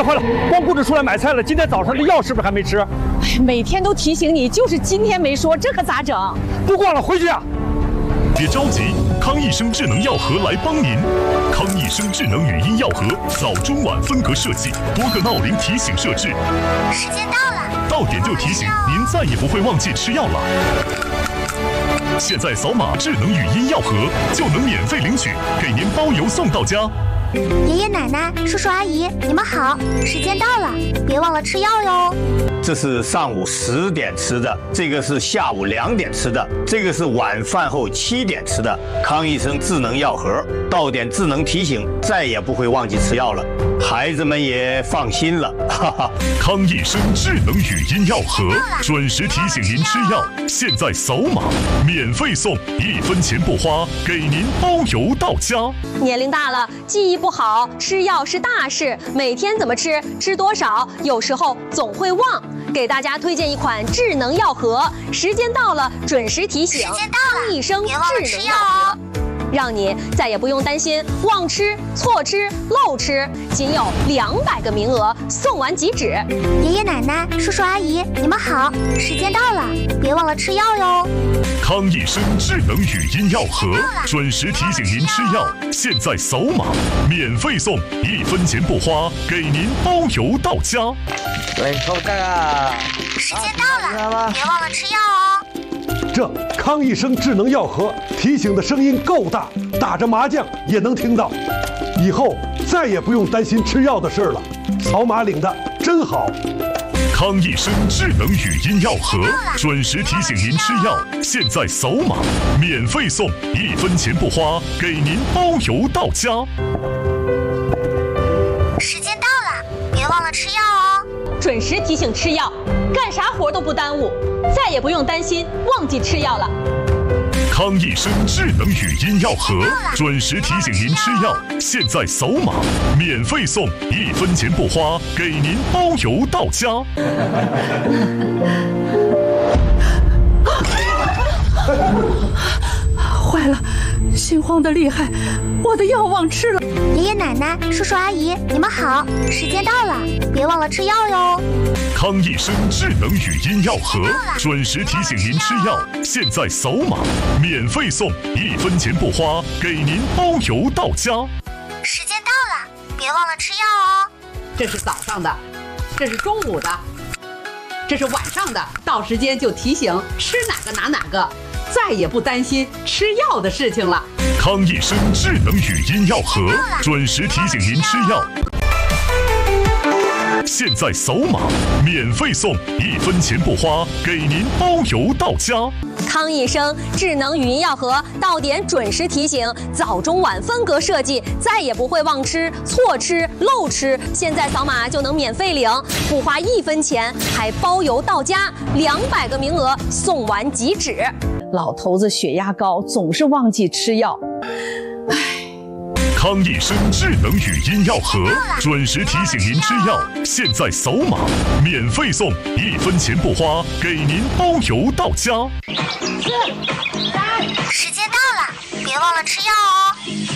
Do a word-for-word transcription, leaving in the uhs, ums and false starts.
坏了，光顾着出来买菜了，今天早上的药是不是还没吃？ 哎，每天都提醒你，就是今天没说，这可咋整？ 不逛了，回去啊！ 别着急，康益生智能药盒来帮您。康益生智能语音药盒，早中晚分隔设计，多个闹铃提醒设置。 时间到了， 到点就提醒，您再也不会忘记吃药了。现在扫码智能语音药盒就能免费领取，给您包邮送到家。 爷爷奶奶、叔叔阿姨，你们好，时间到了，别忘了吃药哟。 这是上午十点吃的，这个是下午两点吃的，这个是晚饭后七点吃的。康益生智能药盒，到点智能提醒，再也不会忘记吃药了，孩子们也放心了。哈哈， 康益生智能语音药盒，准时提醒您吃药。现在扫码免费送，一分钱不花，给您包邮到家。 年龄大了，记忆不好，吃药是大事，每天怎么吃，吃多少，有时候总会忘。给大家推荐一款智能药盒，时间到了准时提醒。 时间到了， 益生别忘了智吃药能药盒， 哦。 让你再也不用担心忘吃、错吃、漏吃，仅有两百个名额，送完即止。 爷爷奶奶、叔叔阿姨，你们好，时间到了，别忘了吃药哟。 康益生智能语音药盒，准时提醒您吃药。现在扫码免费送，一分钱不花，给您包邮到家。 喂，口罩啊！ 时间到了，别忘了吃药哦。 这康益生智能药盒提醒的声音够大，打着麻将也能听到。以后再也不用担心吃药的事了，扫码领的真好。 康益生智能语音药盒，准时提醒您吃药。现在扫码免费送，一分钱不花，给您包邮到家。 时间到了，别忘了吃药哦。 准时提醒吃药，干啥活都不耽误，再也不用担心忘记吃药了。 康益生智能语音药盒，准时提醒您吃药。现在扫码免费送，一分钱不花，给您包邮到家。 坏了，心慌的厉害，我的药忘吃了。 爷爷奶奶、叔叔阿姨，你们好，时间到了，别忘了吃药哟。 康益生智能语音药盒，准时提醒您吃药。现在扫码免费送，一分钱不花，给您包邮到家。 时间到了，别忘了吃药哦。 这是早上的，这是中午的，这是晚上的，到时间就提醒吃哪个拿哪个，再也不担心吃药的事情了。 康益生智能语音药盒，准时提醒您吃药。现在扫码免费送，一分钱不花，给您包邮到家。 康益生智能语音药盒，到点准时提醒，早中晚分隔设计，再也不会忘吃、错吃、漏吃。现在扫码就能免费领，不花一分钱，还包邮到家，两百个名额，送完即止。 老头子血压高，总是忘记吃药。 康益生智能语音药盒，准时提醒您吃药。现在扫码免费送，一分钱不花，给您包邮到家。 时间到了，别忘了吃药哦。